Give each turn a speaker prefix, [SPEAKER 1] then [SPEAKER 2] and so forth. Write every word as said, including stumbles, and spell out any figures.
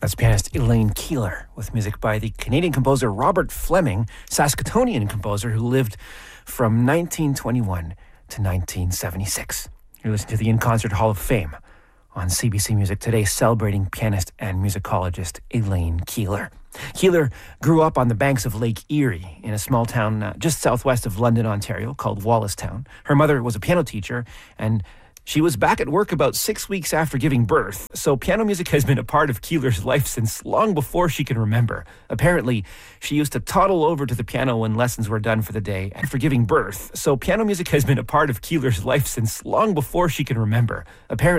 [SPEAKER 1] That's pianist Elaine Keeler with music by the Canadian composer Robert Fleming, Saskatoonian composer who lived from nineteen twenty-one to nineteen seventy-six. You're listening to the In Concert Hall of Fame on C B C Music today, celebrating pianist and musicologist Elaine Keeler. Keeler grew up on the banks of Lake Erie in a small town uh, just southwest of London, Ontario, called Wallacestown. Her mother was a piano teacher, and she was back at work about six weeks after giving birth, so piano music has been a part of Keeler's life since long before she can remember. Apparently, she used to toddle over to the piano when lessons were done for the day after giving birth, so piano music has been a part of Keeler's life since long before she can remember. Apparently,